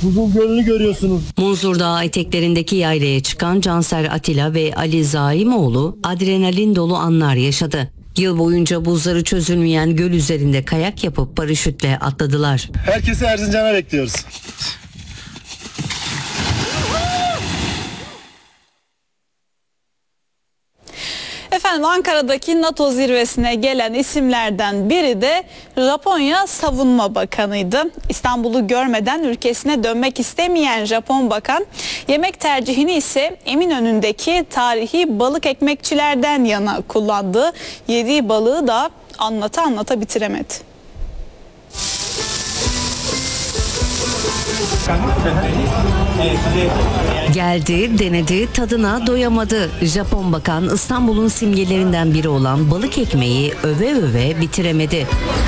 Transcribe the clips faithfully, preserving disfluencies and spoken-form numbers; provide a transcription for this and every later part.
Buzul Gölü'nü görüyorsunuz. Munzur Dağı eteklerindeki yaylaya çıkan Canser Atilla ve Ali Zaimoğlu adrenalin dolu anlar yaşadı. Yıl boyunca buzları çözülmeyen göl üzerinde kayak yapıp paraşütle atladılar. Herkesi Erzincan'a bekliyoruz. Efendim, Ankara'daki NATO zirvesine gelen isimlerden biri de Japonya Savunma Bakanı'ydı. İstanbul'u görmeden ülkesine dönmek istemeyen Japon bakan yemek tercihini ise Eminönü'ndeki tarihi balık ekmekçilerden yana kullandı. Yediği balığı da anlata anlata bitiremedi. Geldi, denedi, tadına doyamadı. Japon bakan İstanbul'un simgelerinden biri olan balık ekmeği öve öve bitiremedi.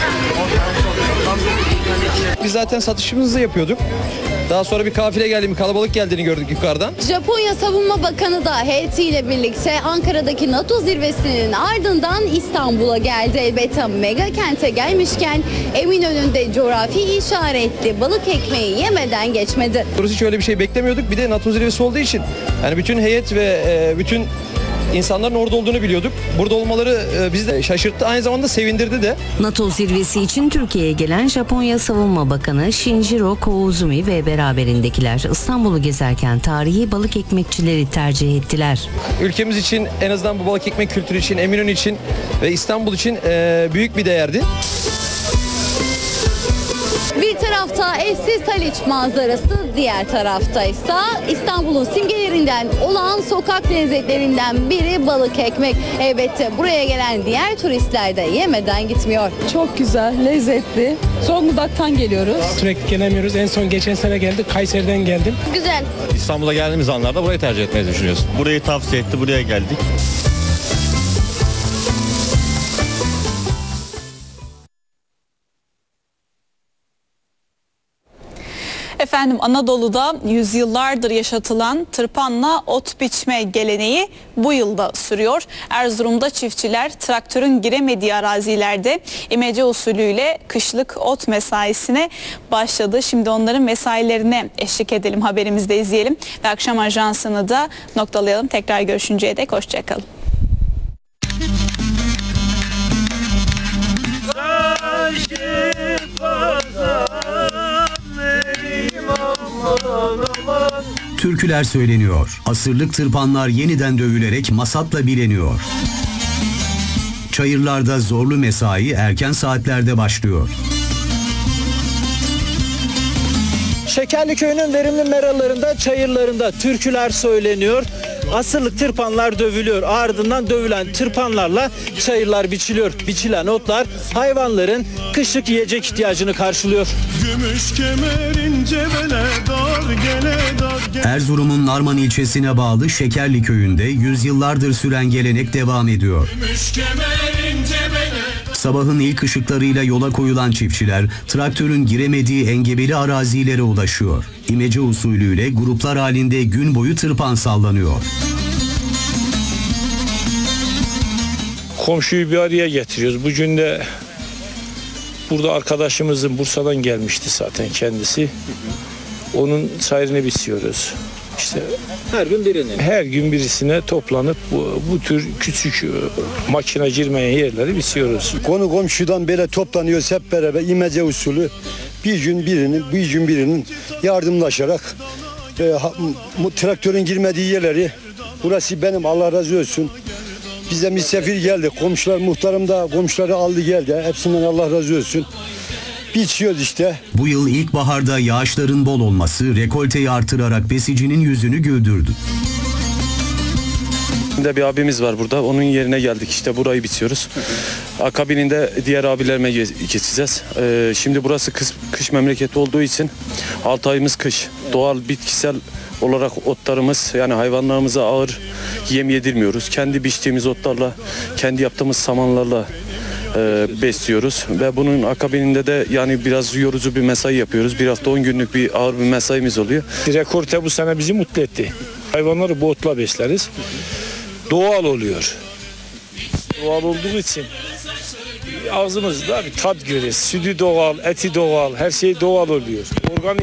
Biz zaten satışımızı yapıyorduk. Daha sonra bir kafile geldi, bir kalabalık geldiğini gördük yukarıdan. Japonya Savunma Bakanı da heyetiyle birlikte Ankara'daki NATO zirvesinin ardından İstanbul'a geldi. Elbette mega kente gelmişken Eminönü'nde coğrafi işaretli balık ekmeği yemeden geçmedi. Doğrusu hiç öyle bir şey beklemiyorduk. Bir de NATO zirvesi olduğu için yani bütün heyet ve bütün İnsanların orada olduğunu biliyorduk. Burada olmaları bizi de şaşırttı. Aynı zamanda sevindirdi de. NATO zirvesi için Türkiye'ye gelen Japonya Savunma Bakanı Shinjiro Koizumi ve beraberindekiler İstanbul'u gezerken tarihi balık ekmekçileri tercih ettiler. Ülkemiz için, en azından bu balık ekmek kültürü için, Eminönü için ve İstanbul için büyük bir değerdi. Bir tarafta eşsiz Haliç manzarası, diğer tarafta ise İstanbul'un simgelerinden olan sokak lezzetlerinden biri balık ekmek. Elbette buraya gelen diğer turistler de yemeden gitmiyor. Çok güzel, lezzetli. Zonguldak'tan geliyoruz. Sürekli gelemiyoruz. En son geçen sene geldik. Kayseri'den geldim. Güzel. İstanbul'a geldiğimiz anlarda burayı tercih etmeyi düşünüyoruz. Burayı tavsiye etti, buraya geldik. Efendim, Anadolu'da yüzyıllardır yaşatılan tırpanla ot biçme geleneği bu yılda sürüyor. Erzurum'da çiftçiler traktörün giremediği arazilerde imece usulüyle kışlık ot mesaisine başladı. Şimdi onların mesailerine eşlik edelim, haberimizde izleyelim ve akşam ajansını da noktalayalım. Tekrar görüşünceye dek hoşçakalın. Türküler söyleniyor. Asırlık tırpanlar yeniden dövülerek masatla bileniyor. Çayırlarda zorlu mesai erken saatlerde başlıyor. Şekerliköy'ün verimli meralarında, çayırlarında türküler söyleniyor. Asırlık tırpanlar dövülüyor. Ardından dövülen tırpanlarla çayırlar biçiliyor. Biçilen otlar hayvanların kışlık yiyecek ihtiyacını karşılıyor. Gümüş kemerin cebele dar gele dar gele. Erzurum'un Narman ilçesine bağlı Şekerli köyünde yüzyıllardır süren gelenek devam ediyor. Gümüş kemerin cebele. Sabahın ilk ışıklarıyla yola koyulan çiftçiler traktörün giremediği engebeli arazilere ulaşıyor. İmece usulüyle gruplar halinde gün boyu tırpan sallanıyor. Komşuyu bir araya getiriyoruz. Bugün de burada arkadaşımızın Bursa'dan gelmişti zaten kendisi. Onun çayırını biçiyoruz. İşte her gün birini. Her gün birisine toplanıp bu, bu tür küçük makine girmeyen yerleri biçiyoruz. Konu komşudan böyle toplanıyoruz hep beraber imece usulü. Bir gün birinin, bir gün birinin yardımlaşarak e, ha, traktörün girmediği yerleri, burası benim, Allah razı olsun. Bize misafir geldi. Komşular, muhtarım da komşuları aldı geldi. Hepsinden Allah razı olsun. Biçiyoruz işte. Bu yıl ilkbaharda yağışların bol olması rekolteyi artırarak besicinin yüzünü güldürdü. Şimdi bir abimiz var burada. Onun yerine geldik. İşte burayı bitiyoruz. Akabininde diğer abilerime geçeceğiz. Ee, şimdi burası kış, kış memleketi olduğu için altı ayımız kış. Doğal bitkisel olarak otlarımız, yani hayvanlarımıza ağır yem yedirmiyoruz. Kendi biçtiğimiz otlarla, kendi yaptığımız samanlarla e, besliyoruz ve bunun akabininde de yani biraz yorucu bir mesai yapıyoruz. Bir hafta on günlük bir ağır bir mesaimiz oluyor. Rekorte bu sene bizi mutlu etti. Hayvanları bu otla besleriz. Doğal oluyor. Doğal olduğu için ağzımızda bir tat görüyoruz. Sütü doğal, eti doğal, her şey doğal oluyor. Organik